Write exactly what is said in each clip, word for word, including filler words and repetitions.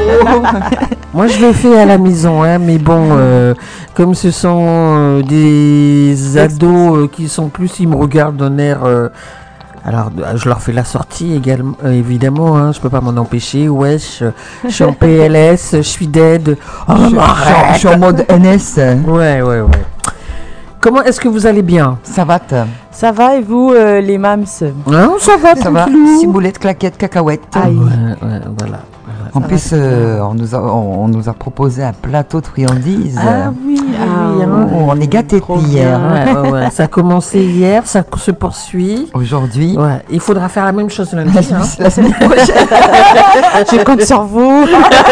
Moi, je le fais à la maison, hein, mais bon, euh, comme ce sont euh, des ados euh, qui sont plus, ils me regardent d'un air. Euh, alors, je leur fais la sortie également, euh, évidemment, hein, je peux pas m'en empêcher. Wesh, je suis en P L S, je suis dead. Oh, je, je, je suis en mode N S. Ouais, ouais, ouais. Comment est-ce que vous allez bien? Ça va, ça va et vous, euh, les mams? Non, ça va, ça va. Ciboulette, claquette, cacahuète. Aïe. Ouais, ouais, voilà. En plus, euh, on, nous a, on, on nous a proposé un plateau de friandises. Ah oui, ah oui. Hein. Oh, on est gâtés hier. Ouais, ouais, ouais. Ça a commencé hier, ça se poursuit. Aujourd'hui. Ouais. Il faudra faire la même chose lundi. La, hein. la semaine prochaine. Je compte sur vous.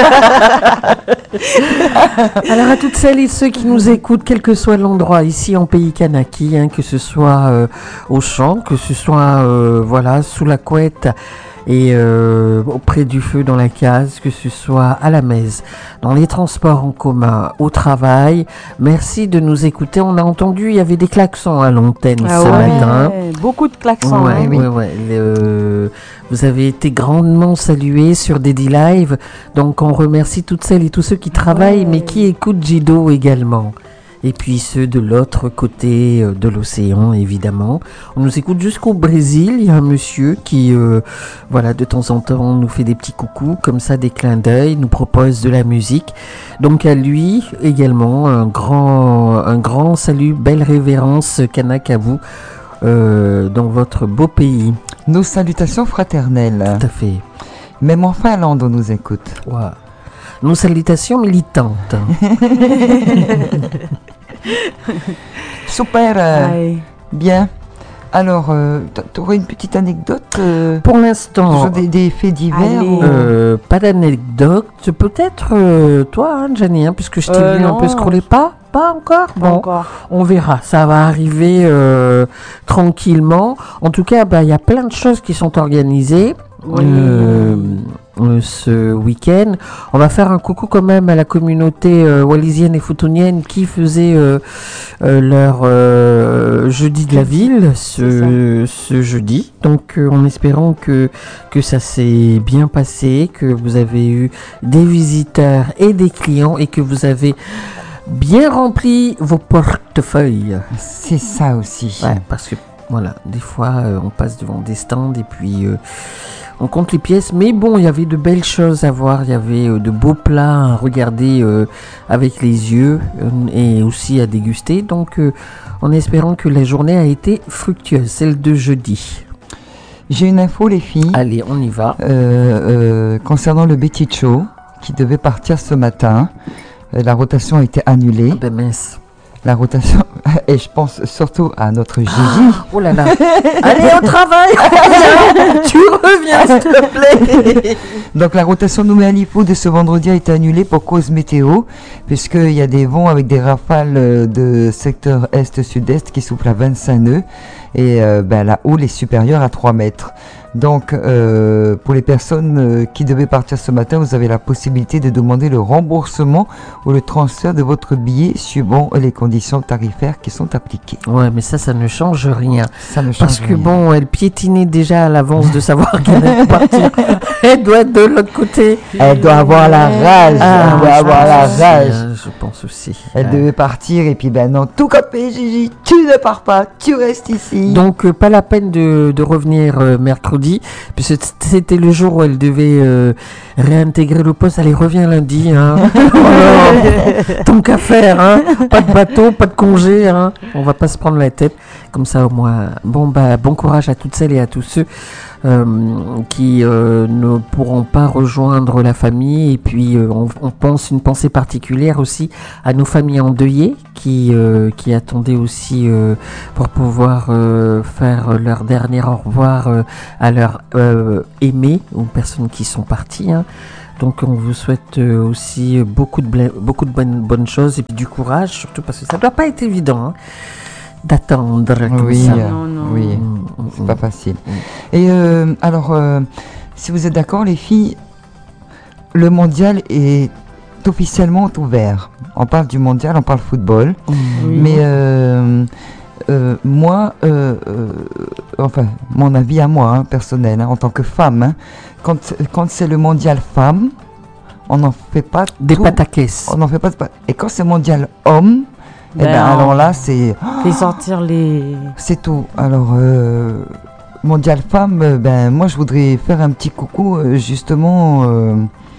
Alors à toutes celles et ceux qui nous écoutent, quel que soit l'endroit, ici en pays Kanaki, hein, que ce soit euh, au champ, que ce soit euh, voilà, sous la couette, et euh, auprès du feu dans la case, que ce soit à la messe, dans les transports en commun, au travail. Merci de nous écouter. On a entendu, il y avait des klaxons à l'antenne ah ce ouais, matin. Beaucoup de klaxons. Ouais, hein, oui. ouais, ouais. Le, vous avez été grandement salués sur Daddy Live. Donc on remercie toutes celles et tous ceux qui travaillent, ouais. mais qui écoutent Jido également. Et puis ceux de l'autre côté de l'océan, évidemment. On nous écoute jusqu'au Brésil. Il y a un monsieur qui, euh, voilà, de temps en temps, nous fait des petits coucous, comme ça, des clins d'œil, nous propose de la musique. Donc à lui, également, un grand, un grand salut, belle révérence, Kanak, à vous, euh, dans votre beau pays. Nos salutations fraternelles. Tout à fait. Même en Finlande, on nous écoute. Wow. Nos salutations militantes. Super. Euh, bien. Alors, euh, tu aurais une petite anecdote euh, pour l'instant. Des, des faits divers ou... euh, Pas d'anecdote. Peut-être euh, toi, hein, Jenny, hein, puisque je t'ai euh, vu un peu scroller. Pas Pas encore Pas bon, encore. On verra. Ça va arriver euh, tranquillement. En tout cas, bah, y a plein de choses qui sont organisées. Oui. Euh, euh, ce week-end, on va faire un coucou quand même à la communauté euh, wallisienne et foutonienne qui faisait euh, euh, leur euh, jeudi de la ville ce, ce jeudi. Donc euh, en espérant que, que ça s'est bien passé, que vous avez eu des visiteurs et des clients et que vous avez bien rempli vos portefeuilles. C'est ça aussi. Ouais, parce que voilà, des fois euh, on passe devant des stands et puis euh, on compte les pièces, mais bon, il y avait de belles choses à voir, il y avait euh, de beaux plats à regarder euh, avec les yeux euh, et aussi à déguster, donc euh, en espérant que la journée a été fructueuse, celle de jeudi. J'ai une info les filles. Allez, on y va. Euh, euh, concernant le Betty Show, qui devait partir ce matin, euh, la rotation a été annulée. Ah ben mince. La rotation, et je pense surtout à notre Gigi. Ah, oh là là. Allez au travail. Tu reviens s'il te plaît. Donc la rotation Nouméa-Lifou de ce vendredi a été annulée pour cause météo, puisqu'il y a des vents avec des rafales de secteur est-sud-est qui soufflent à vingt-cinq nœuds et euh, ben, la houle est supérieure à trois mètres. Donc, euh, pour les personnes euh, qui devaient partir ce matin, vous avez la possibilité de demander le remboursement ou le transfert de votre billet suivant les conditions tarifaires qui sont appliquées. Ouais, mais ça, ça ne change rien. Ça ne change Parce que rien. bon, elle piétinait déjà à l'avance de savoir qu'elle allait partir. Elle doit être de l'autre côté. Elle doit avoir la rage. Ah, elle doit avoir la aussi, rage. Hein, je pense aussi. Elle ouais. devait partir et puis ben non, tout copé, Gigi, tu ne pars pas, tu restes ici. Donc, euh, pas la peine de, de revenir euh, mercredi. Puisque c'était le jour où elle devait euh, réintégrer le poste. Allez, reviens lundi. Hein. Alors, tant qu'à faire. Hein. Pas de bateau, pas de congé. Hein. On va pas se prendre la tête. Comme ça, au moins. Bon, bah, bon courage à toutes celles et à tous ceux euh, qui euh, ne pourront pas rejoindre la famille. Et puis, euh, on, on pense une pensée particulière aussi à nos familles endeuillées qui, euh, qui attendaient aussi euh, pour pouvoir euh, faire leur dernier au revoir euh, à leur euh, aimés ou personnes qui sont parties. Hein. Donc on vous souhaite euh, aussi beaucoup de, bla- beaucoup de bonnes, bonnes choses et puis du courage, surtout parce que ça ne doit pas être évident hein, d'attendre comme oui, ça. Euh, non, non. Oui, mmh, c'est mmh. pas facile. Mmh. Et euh, alors, euh, si vous êtes d'accord les filles, le mondial est officiellement ouvert. On parle du mondial, on parle football, Mmh. Oui. mais euh, euh, moi, euh, euh, enfin, mon avis à moi, hein, personnel, hein, en tant que femme, hein, quand, quand c'est le mondial femme, on n'en fait pas Des tout. pataquès. On n'en fait pas. de pa- Et quand c'est mondial homme, eh ben, Ben, on- alors là, c'est. Fais sortir les. C'est tout. Alors, euh, mondial femme, euh, ben, moi, je voudrais faire un petit coucou, euh, justement, euh,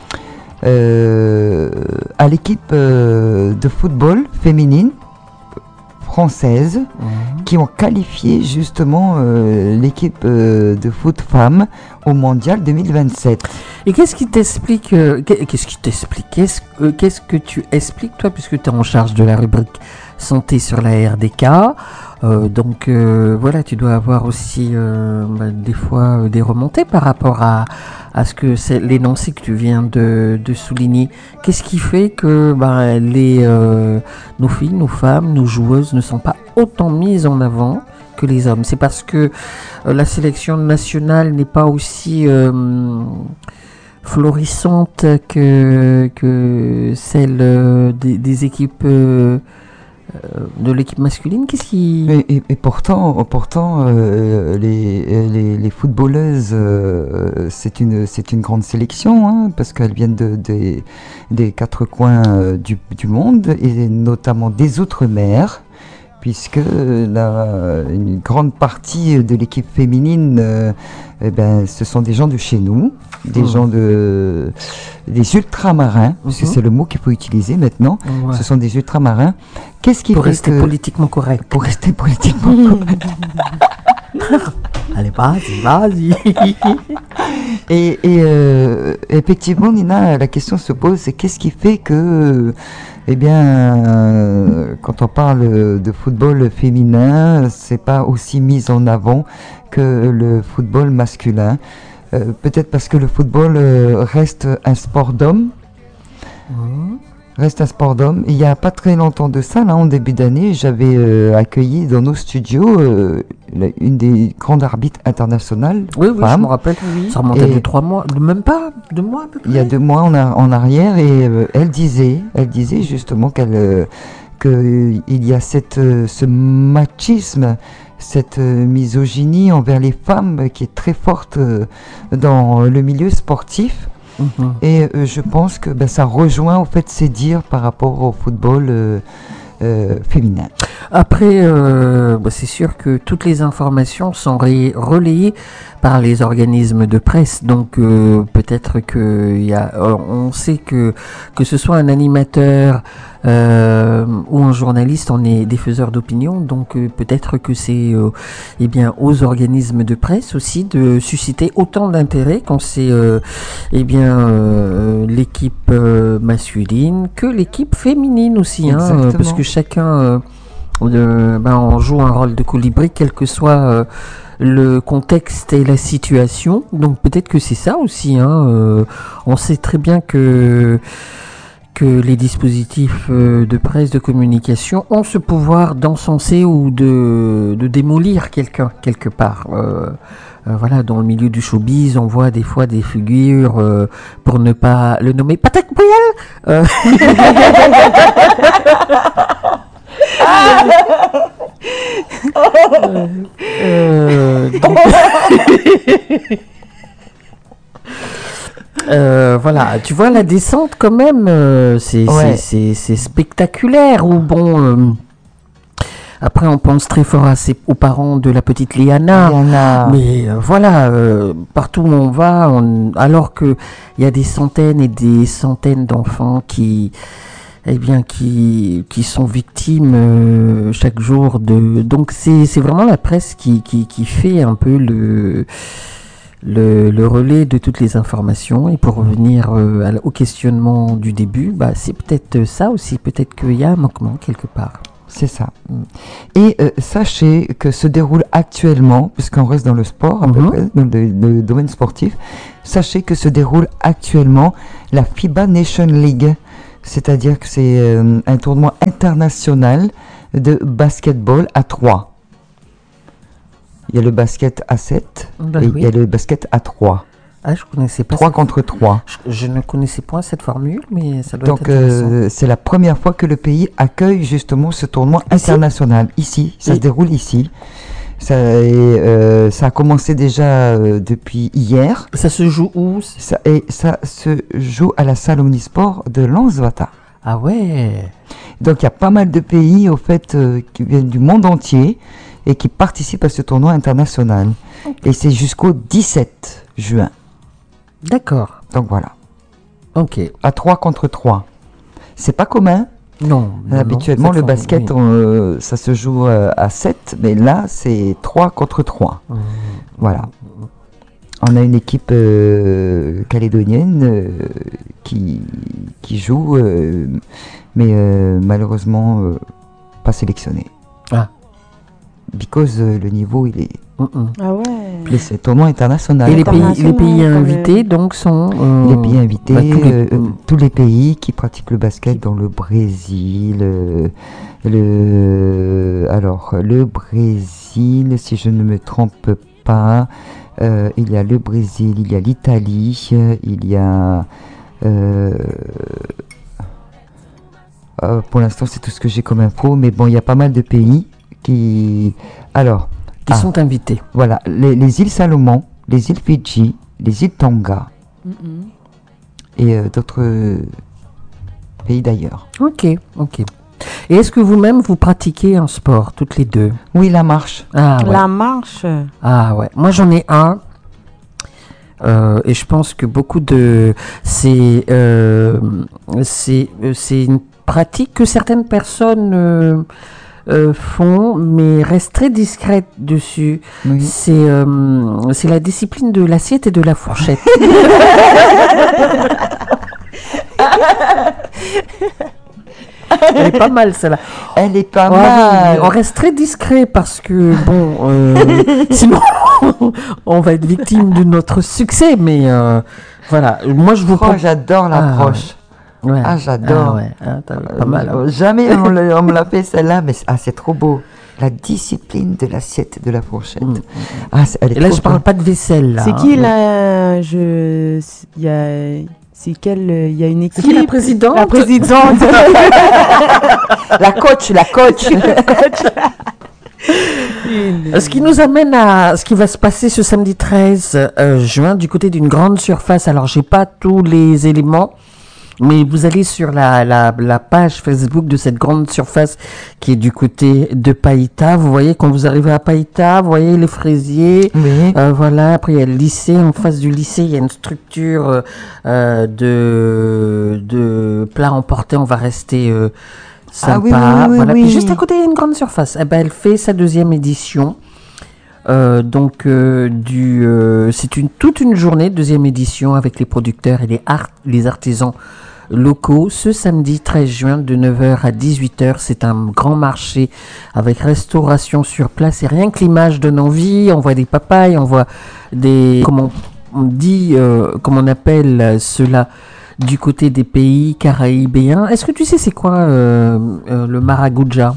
euh, à l'équipe euh, de football féminine française Mhm. qui ont qualifié, justement, euh, l'équipe euh, de foot femme au mondial deux mille vingt-sept. Et qu'est-ce qui t'explique euh, qu'est- Qu'est-ce qui t'explique Qu'est-ce euh, qu'est-ce que tu expliques, toi, puisque tu es en charge de la rubrique santé sur la R D K. Euh, donc euh, voilà, tu dois avoir aussi euh, bah, des fois euh, des remontées par rapport à, à ce que c'est l'énoncé que tu viens de, de souligner. Qu'est-ce qui fait que bah, les, euh, nos filles, nos femmes, nos joueuses ne sont pas autant mises en avant que les hommes? C'est parce que euh, la sélection nationale n'est pas aussi euh, florissante que, que celle euh, des, des équipes euh, euh, de l'équipe masculine. Qu'est-ce qui... Et, et- et pourtant, pourtant euh, les, les, les footballeuses, euh, c'est une, c'est une grande sélection, hein, parce qu'elles viennent de, des- des quatre coins euh, du, du monde, et notamment des Outre-mer, puisque euh, la, une grande partie de l'équipe féminine, euh, eh ben, ce sont des gens de chez nous, des Mhm. gens de... des ultramarins, parce que Mhm. c'est le mot qu'il faut utiliser maintenant, Ouais. ce sont des ultramarins. Qu'est-ce qui Pour fait rester que... politiquement correct. Pour rester politiquement Allez, vas-y, vas-y. Et, et, euh, effectivement, Nina, la question se pose, c'est qu'est-ce qui fait que, eh bien, euh, quand on parle de football féminin, c'est pas aussi mis en avant que le football masculin. Euh, peut-être parce que le football euh, reste un sport d'homme. Mhm. Reste un sport d'homme. Il n'y a pas très longtemps de ça, là, en début d'année, j'avais euh, accueilli dans nos studios euh, la- une des grandes arbitres internationales. Oui, oui, je femmes. me rappelle. Oui. Ça remontait Et- de trois mois, de même pas, deux mois à peu près. Il y a deux mois en, a- en arrière, et euh, elle disait, elle disait justement qu'elle, euh, que euh, il y a cette, euh, ce machisme, cette euh, misogynie envers les femmes qui est très forte euh, dans le milieu sportif. Mhm. Et euh, je pense que ben, ça rejoint au fait ses dires par rapport au football euh, euh, féminin. Après, euh, bah, c'est sûr que toutes les informations sont ré- relayées par les organismes de presse. Donc euh, peut-être que il y a, euh, on sait que que ce soit un animateur euh, ou un journaliste, on est des faiseurs d'opinion. Donc euh, peut-être que c'est euh, eh bien aux organismes de presse aussi de susciter autant d'intérêt quand c'est euh, eh bien euh, l'équipe euh, masculine que l'équipe féminine aussi, hein, Exactement. euh, parce que chacun euh, euh, ben, on joue un rôle de colibri, quel que soit euh, le contexte et la situation. Donc peut-être que c'est ça aussi, hein, euh, on sait très bien que que les dispositifs euh, de presse, de communication ont ce pouvoir d'encenser ou de, de démolir quelqu'un quelque part. Euh, euh, voilà, dans le milieu du showbiz, on voit des fois des figures, euh, pour ne pas le nommer, Patrick Bruel. Euh, euh, donc- Euh, voilà, tu vois la descente quand même, euh, c'est Ouais. c'est- c'est- c'est spectaculaire. Ou bon, euh, après on pense très fort à ses, aux parents de la petite Liana. Liana. Mais euh, voilà, euh, partout où on va, on- alors que il y a des centaines et des centaines d'enfants qui, eh bien, qui, qui sont victimes euh, chaque jour de. Donc c'est c'est vraiment la presse qui, qui, qui fait un peu le. Le, le relais de toutes les informations. Et pour revenir euh, à l- au questionnement du début, bah, c'est peut-être ça aussi, peut-être qu'il y a un manquement quelque part. C'est ça. Mm. Et euh, sachez que se déroule actuellement, puisqu'on reste dans le sport, à peu Mhm. près, dans le, le domaine sportif, sachez que se déroule actuellement la FIBA Nation League, c'est-à-dire que c'est euh, un tournoi international de basketball à trois. Il y a le basket à sept Bah et oui. il y a le basket à trois. Ah, je connaissais pas trois cette- contre trois. Je, je ne connaissais pas cette formule, mais ça doit Donc être intéressant. euh, c'est la première fois que le pays accueille justement ce tournoi Ici international. Ici, ça Et- se déroule ici. Ça, et, euh, ça a commencé déjà euh, depuis hier. Ça se joue où? Ça, et ça se joue à la salle Omnisport de Lansvata. Ah ouais. Donc il y a pas mal de pays au fait euh, qui viennent du monde entier et qui participent à ce tournoi international. Okay. Et c'est jusqu'au dix-sept juin. D'accord. Donc voilà. Ok. À trois contre trois. C'est pas commun. Non. non Habituellement, non, le basket, oui. on, euh, ça se joue euh, à sept, mais là, c'est trois contre trois. Mmh. Voilà. On a une équipe euh, calédonienne euh, qui, qui joue, euh, mais euh, malheureusement euh, pas sélectionnée. Ah. Because euh, le niveau, il est... Mm-mm. Ah ouais. Les tournois internationaux. Et les pays, les pays invités, donc, sont... Euh, les pays invités, bah, tous, les... Euh, tous les pays qui pratiquent le basket, dans le Brésil, euh, le... Alors, le Brésil, si je ne me trompe pas, euh, il y a le Brésil, il y a l'Italie, il y a... Euh, euh, pour l'instant, c'est tout ce que j'ai comme info, mais bon, il y a pas mal de pays qui... Alors... Qui ah, sont invités. Voilà, les, les îles Salomon, les îles Fidji, les îles Tonga mm-hmm. et euh, d'autres euh, pays d'ailleurs. Ok, ok. Et est-ce que vous-même, vous pratiquez un sport, toutes les deux? Oui, la marche. Ah, ouais. La marche. Ah ouais, moi j'en ai un. Euh, et je pense que beaucoup de... C'est, euh, c'est, c'est une pratique que certaines personnes... Euh, Euh, font, mais restent très discrètes dessus. Oui. C'est, euh, c'est la discipline de l'assiette et de la fourchette. Elle est pas mal, celle-là. Elle est pas ouais, mal. On reste très discret parce que, bon, euh, sinon, on va être victime de notre succès. Mais euh, voilà, moi je vous... Oh, pro- j'adore l'approche. Ah, Ouais. Ah, j'adore. Ah, ouais. ah, pas mal. Hein. Euh, jamais on, le, on me l'a fait celle-là, mais ah, c'est trop beau. La discipline de l'assiette et de la fourchette. Mmh. Ah, elle est et là, je parle pas de vaisselle. Là, c'est qui hein. là je... Il y a... C'est quelle... Il y a une équipe. C'est qui la présidente? La présidente. La coach, la coach. La coach. Ce qui nous amène à ce qui va se passer ce samedi treize euh, juin du côté d'une grande surface. Alors, j'ai pas tous les éléments. Mais vous allez sur la, la, la page Facebook de cette grande surface qui est du côté de Païta. Vous voyez, quand vous arrivez à Païta, vous voyez les fraisiers. Oui. Euh, voilà, après il y a le lycée. En face du lycée, il y a une structure euh, de, de plats emportés. On va rester euh, sympa. Ah oui, oui, oui, voilà. oui, Puis oui. juste à côté, il y a une grande surface. Eh ben, elle fait sa deuxième édition. Euh, donc euh, du, euh, c'est une toute une journée, deuxième édition, avec les producteurs et les, art, les artisans locaux. Ce samedi treize juin de neuf heures à dix-huit heures, c'est un grand marché avec restauration sur place. Et rien que l'image donne envie. On voit des papayes, on voit des, comment on dit, euh, comment on appelle cela du côté des pays caraïbéens. Est-ce que tu sais c'est quoi euh, euh, le maracuja?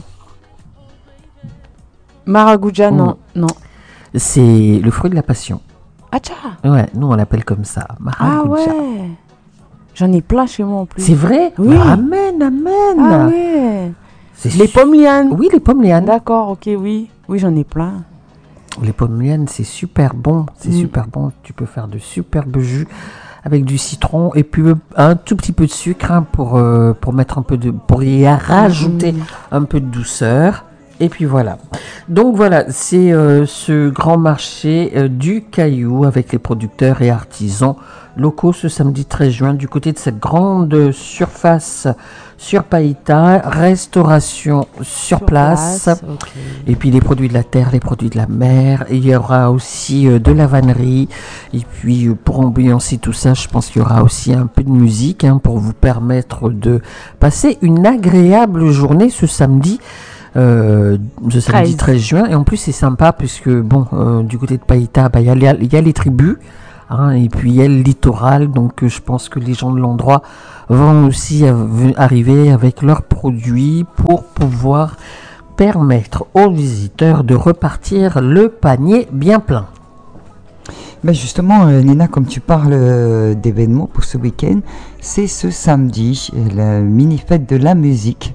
Maracuja, non, mmh. non. C'est le fruit de la passion. Ah tcha. Ouais, nous on l'appelle comme ça. Maracuja. Ah ouais. J'en ai plein chez moi en plus. C'est vrai? Oui. Bah, amène, amène. Ah ouais. C'est les su- pommes lianes. Oui, les pommes lianes. D'accord, ok, oui. Oui, j'en ai plein. Les pommes lianes, c'est super bon. C'est mmh. super bon. Tu peux faire de superbes jus avec du citron et puis un tout petit peu de sucre hein, pour, euh, pour mettre un peu de... pour y rajouter mmh. un peu de douceur. Et puis voilà. Donc voilà, c'est euh, ce grand marché euh, du Caillou avec les producteurs et artisans locaux ce samedi treize juin du côté de cette grande surface sur Païta, restauration sur, sur place, place okay. Et puis les produits de la terre, les produits de la mer. Et il y aura aussi euh, de la vannerie et puis euh, pour ambiancer tout ça, je pense qu'il y aura aussi un peu de musique hein, pour vous permettre de passer une agréable journée ce samedi. Euh, ce samedi treize juin et en plus c'est sympa puisque bon euh, du côté de Païta bah, y, a, y a les tribus hein, et puis il y a le littoral donc euh, je pense que les gens de l'endroit vont aussi av- arriver avec leurs produits pour pouvoir permettre aux visiteurs de repartir le panier bien plein. Ben justement, euh, Nina, comme tu parles euh, d'événements pour ce week-end, c'est ce samedi, la mini-fête de la musique.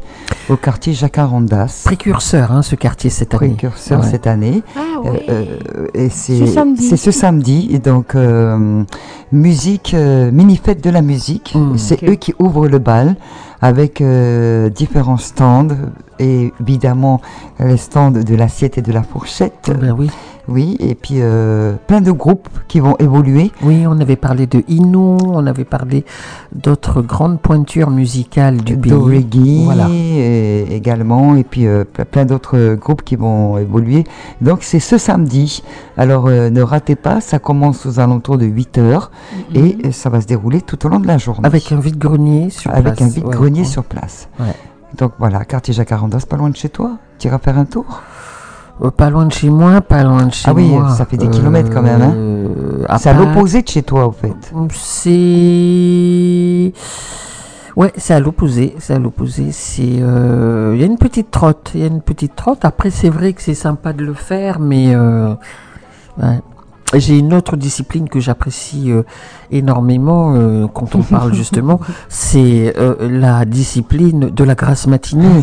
au quartier Jacarandas. Précurseur, hein, ce quartier cette année. Précurseur Ouais. cette année. Ah oui. Euh, euh, et c'est Ce samedi. c'est ce samedi. Et donc, euh, musique, euh, mini-fête de la musique. Mmh. C'est Ok. eux qui ouvrent le bal avec euh, différents stands. Et évidemment, les stands de l'assiette et de la fourchette. Ben oui. Oui, et puis euh, plein de groupes qui vont évoluer. Oui, on avait parlé de Inou, on avait parlé d'autres grandes pointures musicales du pays. Do reggae Voilà. et- également, et puis euh, ple- plein d'autres groupes qui vont évoluer. Donc c'est ce samedi. Alors euh, ne ratez pas, ça commence aux alentours de huit heures et euh, ça va se dérouler tout au long de la journée. Avec un vide-grenier sur Avec place. un vide-grenier Ouais. sur place. Ouais. Donc voilà, quartier Jacarandas, pas loin de chez toi. Tu iras faire un tour. Euh, pas loin de chez moi, pas loin de chez Ah oui, moi. ça fait des kilomètres quand même, hein. Euh, à C'est à part- l'opposé de chez toi, au fait. C'est... Ouais, c'est à l'opposé, c'est à l'opposé. C'est, euh, il y a une petite trotte, il y a une petite trotte. Après, c'est vrai que c'est sympa de le faire, mais euh, ouais. J'ai une autre discipline que j'apprécie euh, énormément euh, quand on parle justement, c'est euh, la discipline de la grasse matinée.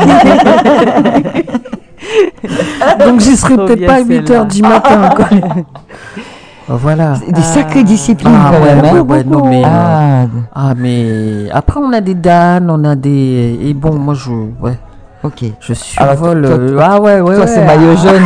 Donc j'y serai Trop peut-être bien pas à huit heures du matin. Quoi. Voilà. Des sacrées disciplines Ah quand ouais, même. ouais, hein. ouais, non, mais, euh, Ah, ah mais après on a des dames, on a des et bon moi je ouais ok. je Alors, survole. toi- euh, toi- ah ouais ouais Toi, ouais, c'est ah. maillot jaune.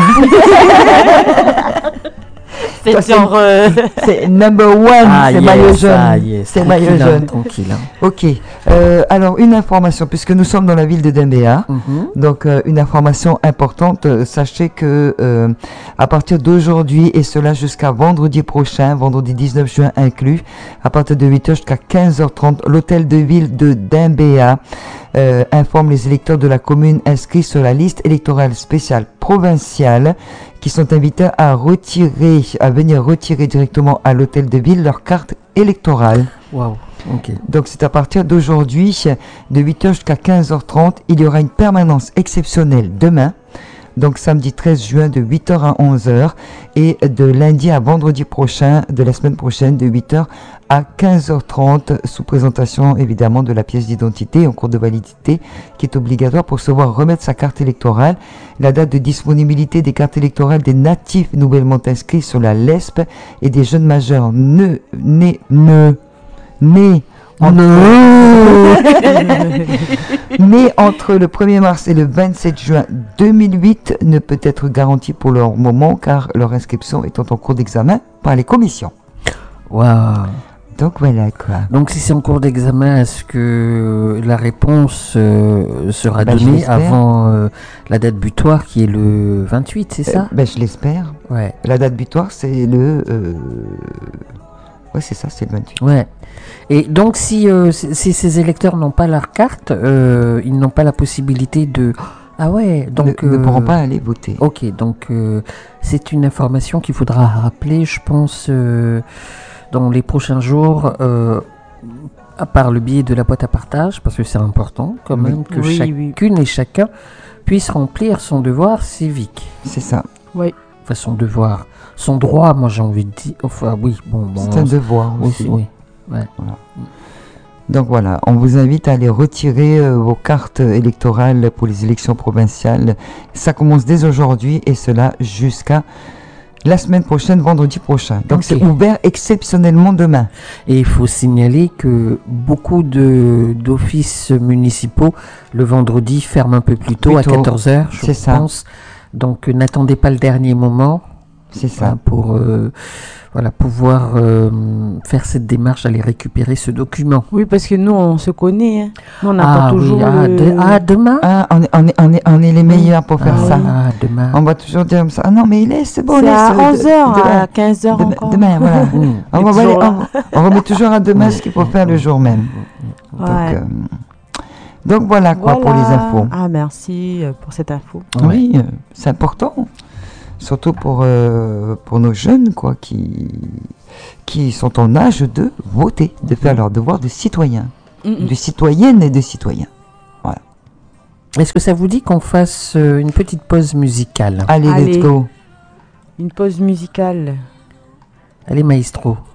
C'est Toi, c'est- genre. euh, C'est number one, Ah, c'est yes, maillot jaune. ah, yes, C'est tranquille, maillot hein, jaune. tranquille. hein. Ok. Euh, alors, une information, puisque nous sommes dans la ville de Dembéa. Mhm. Donc, euh, une information importante. euh, sachez que euh, à partir d'aujourd'hui, et cela jusqu'à vendredi prochain, vendredi dix-neuf juin inclus, à partir de huit heures jusqu'à quinze heures trente, l'hôtel de ville de Dembéa euh, informe les électeurs de la commune inscrits sur la liste électorale spéciale provinciale qui sont invités à retirer, à venir retirer directement à l'hôtel de ville leur carte électorale. Waouh. Ok. Donc c'est à partir d'aujourd'hui, de huit heures jusqu'à quinze heures trente, il y aura une permanence exceptionnelle demain, donc samedi treize juin de huit heures à onze heures, et de lundi à vendredi prochain, de la semaine prochaine, de huit heures à quinze heures trente, sous présentation évidemment de la pièce d'identité en cours de validité, qui est obligatoire pour se voir remettre sa carte électorale. La date de disponibilité des cartes électorales des natifs nouvellement inscrits sur la L E S P et des jeunes majeurs ne, nés, ne, nés entre, nés entre le premier mars et le vingt-sept juin deux mille huit ne peut être garantie pour leur moment car leur inscription étant en cours d'examen par les commissions. Waouh. Donc voilà quoi. Donc si c'est en cours d'examen, est-ce que la réponse euh, sera Ben, je donnée l'espère. avant euh, la date butoir qui est le vingt-huit, c'est Euh, ça? ben, je l'espère. Ouais. La date butoir c'est le... euh, Ouais c'est ça, c'est le vingt-huit. Ouais. Et donc, si, euh, si si ces électeurs n'ont pas leur carte, euh, ils n'ont pas la possibilité de. Ah ouais, donc. ne, ne euh, pourront pas aller voter. Ok, donc euh, c'est une information qu'il faudra rappeler, je pense, euh, dans les prochains jours, euh, à part le biais de la boîte à partage, parce que c'est important quand Oui. même que Oui, chacune et chacun puisse remplir son devoir civique. C'est ça. Oui. Enfin, son devoir, son droit, moi j'ai envie de dire. Enfin, oui, bon, bon. C'est un devoir oui, aussi. oui. Ouais. Donc voilà, on vous invite à aller retirer euh, vos cartes électorales pour les élections provinciales. Ça commence dès aujourd'hui et cela jusqu'à la semaine prochaine, vendredi prochain. Donc Ok. c'est ouvert exceptionnellement demain. Et il faut signaler que beaucoup de d'offices municipaux le vendredi ferment un peu plus tôt, Plus à tôt. quatorze heures, je C'est ça. pense. Donc euh, n'attendez pas le dernier moment C'est hein, ça. pour euh, voilà, pouvoir euh, faire cette démarche, aller récupérer ce document. Oui, parce que nous, on se connaît. Hein. Nous, on n'a Ah pas oui, toujours. ah, le- de- ah, demain Ah, on, est, on, est, on, est, on est les meilleurs pour faire ah, ça. oui, ah, demain. On va toujours dire comme ça. Ah non, mais il est, c'est bon. C'est laisse, à euh, onze heures, de- demain. à quinze heures Demain, encore. demain, voilà. Mmh. On, va toujours aller- là. on- on remet toujours à demain ce qu'il faut faire le jour même. Ouais. Donc, euh, donc voilà quoi pour les Voilà. infos. Ah, merci euh, pour cette info. Ouais. Oui, euh, c'est important. Surtout pour, euh, pour nos jeunes quoi, qui, qui sont en âge de voter, de faire leur devoir de citoyen, Mm, mm. de citoyenne et de citoyen. Est-ce que ça vous dit qu'on fasse euh, une petite pause musicale? Allez, Allez. let's go. Une pause musicale. Allez, maestro.